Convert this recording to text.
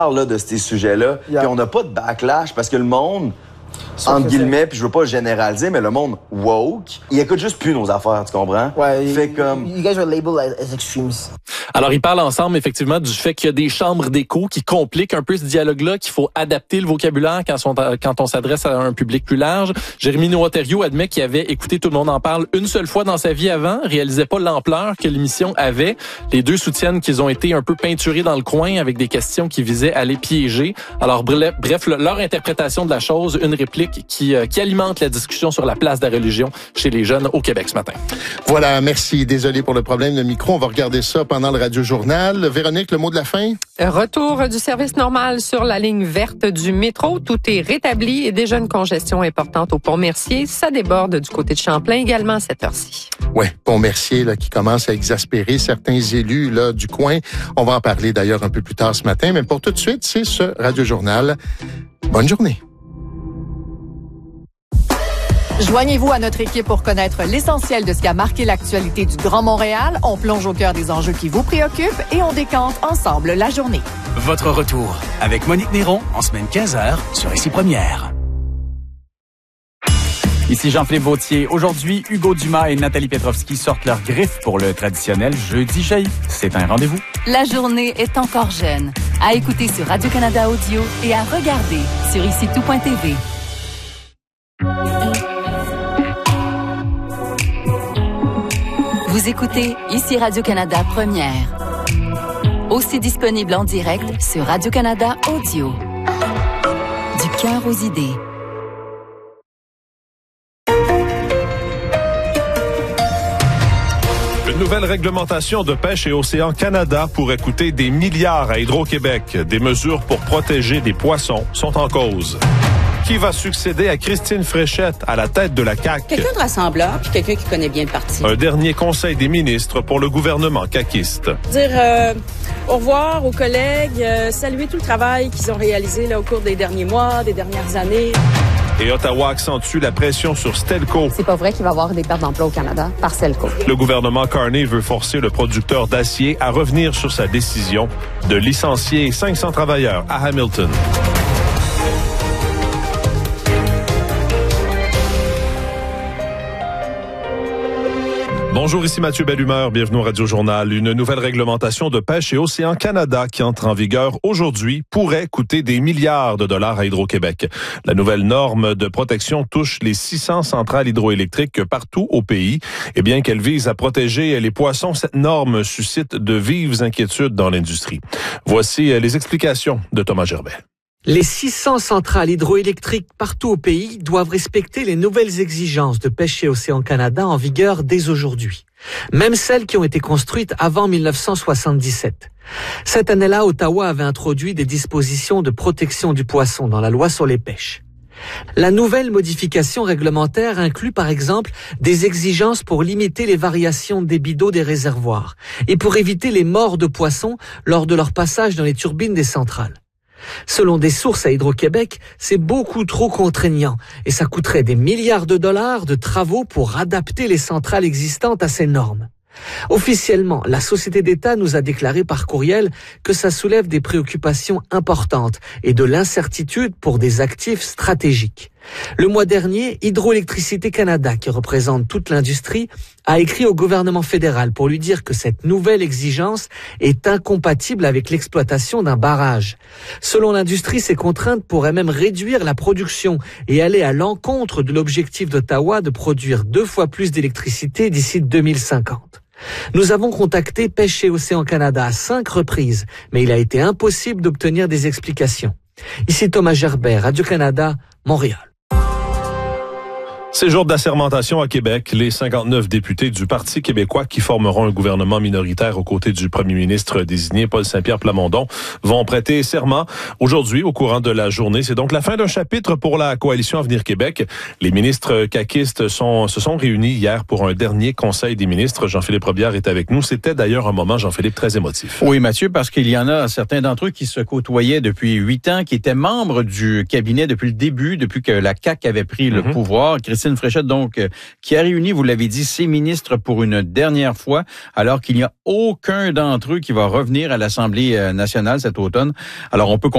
là, de ces sujets-là. Puis on n'a pas de backlash parce que le monde, entre guillemets, puis je veux pas généraliser, mais le monde woke, il écoute juste plus nos affaires, tu comprends? Ouais, fait comme... You guys are labeled as extremes. Alors, ils parlent ensemble, effectivement, du fait qu'il y a des chambres d'écho qui compliquent un peu ce dialogue-là, qu'il faut adapter le vocabulaire quand on s'adresse à un public plus large. Jérémy Nouontario admet qu'il avait écouté Tout le monde en parle une seule fois dans sa vie avant, réalisait pas l'ampleur que l'émission avait. Les deux soutiennent qu'ils ont été un peu peinturés dans le coin avec des questions qui visaient à les piéger. Alors, bref, leur interprétation de la chose, une réplique qui alimente la discussion sur la place de la religion chez les jeunes au Québec ce matin. Voilà, merci. Désolé pour le problème de micro. On va regarder ça pendant le Radio-Journal. Véronique, le mot de la fin? Retour du service normal sur la ligne verte du métro. Tout est rétabli et déjà une congestion importante au Pont-Mercier. Ça déborde du côté de Champlain également à cette heure-ci. Oui, Pont-Mercier là, qui commence à exaspérer certains élus là, du coin. On va en parler d'ailleurs un peu plus tard ce matin. Mais pour tout de suite, c'est ce Radio-Journal. Bonne journée. Joignez-vous à notre équipe pour connaître l'essentiel de ce qui a marqué l'actualité du Grand Montréal. On plonge au cœur des enjeux qui vous préoccupent et on décante ensemble la journée. Votre retour avec Monique Néron en semaine 15h sur Ici Première. Ici Jean-Philippe Vautier. Aujourd'hui, Hugo Dumas et Nathalie Petrovski sortent leurs griffes pour le traditionnel Jeudi jaillit. C'est un rendez-vous. La journée est encore jeune. À écouter sur Radio-Canada Audio et à regarder sur IciTout.tv. Vous écoutez Ici Radio-Canada Première. Aussi disponible en direct sur Radio-Canada Audio. Du cœur aux idées. Une nouvelle réglementation de pêche et Océan Canada pourrait coûter des milliards à Hydro-Québec. Des mesures pour protéger des poissons sont en cause. Qui va succéder à Christine Fréchette à la tête de la CAQ? Quelqu'un de rassembleur, puis quelqu'un qui connaît bien le parti. Un dernier conseil des ministres pour le gouvernement caquiste. Dire au revoir aux collègues, saluer tout le travail qu'ils ont réalisé là, au cours des derniers mois, des dernières années. Et Ottawa accentue la pression sur Stelco. C'est pas vrai qu'il va y avoir des pertes d'emploi au Canada par Stelco. Le gouvernement Carney veut forcer le producteur d'acier à revenir sur sa décision de licencier 500 travailleurs à Hamilton. Bonjour, ici Mathieu Bellumeur, bienvenue au Radio-Journal. Une nouvelle réglementation de pêche et Océan Canada qui entre en vigueur aujourd'hui pourrait coûter des milliards de dollars à Hydro-Québec. La nouvelle norme de protection touche les 600 centrales hydroélectriques partout au pays. Et bien qu'elle vise à protéger les poissons, cette norme suscite de vives inquiétudes dans l'industrie. Voici les explications de Thomas Gerbet. Les 600 centrales hydroélectriques partout au pays doivent respecter les nouvelles exigences de pêche et Océan Canada en vigueur dès aujourd'hui. Même celles qui ont été construites avant 1977. Cette année-là, Ottawa avait introduit des dispositions de protection du poisson dans la loi sur les pêches. La nouvelle modification réglementaire inclut par exemple des exigences pour limiter les variations de débit d'eau des réservoirs et pour éviter les morts de poissons lors de leur passage dans les turbines des centrales. Selon des sources à Hydro-Québec, c'est beaucoup trop contraignant et ça coûterait des milliards de dollars de travaux pour adapter les centrales existantes à ces normes. Officiellement, la Société d'État nous a déclaré par courriel que ça soulève des préoccupations importantes et de l'incertitude pour des actifs stratégiques. Le mois dernier, Hydroélectricité Canada, qui représente toute l'industrie, a écrit au gouvernement fédéral pour lui dire que cette nouvelle exigence est incompatible avec l'exploitation d'un barrage. Selon l'industrie, ces contraintes pourraient même réduire la production et aller à l'encontre de l'objectif d'Ottawa de produire 2 fois plus d'électricité d'ici 2050. Nous avons contacté Pêche et Océan Canada à 5 reprises, mais il a été impossible d'obtenir des explications. Ici Thomas Gerbet, Radio-Canada, Montréal. C'est jour d'assermentation à Québec. Les 59 députés du Parti québécois qui formeront un gouvernement minoritaire aux côtés du premier ministre désigné Paul Saint-Pierre Plamondon vont prêter serment aujourd'hui au courant de la journée. C'est donc la fin d'un chapitre pour la coalition Avenir Québec. Les ministres caquistes se sont réunis hier pour un dernier conseil des ministres. Jean-Philippe Robillard est avec nous. C'était d'ailleurs un moment, Jean-Philippe, très émotif. Oui, Mathieu, parce qu'il y en a certains d'entre eux qui se côtoyaient depuis 8 ans, qui étaient membres du cabinet depuis le début, depuis que la CAQ avait pris le pouvoir. Christine Fréchette, donc, qui a réuni, vous l'avez dit, 6 ministres pour une dernière fois, alors qu'il n'y a aucun d'entre eux qui va revenir à l'Assemblée nationale cet automne. Alors, on peut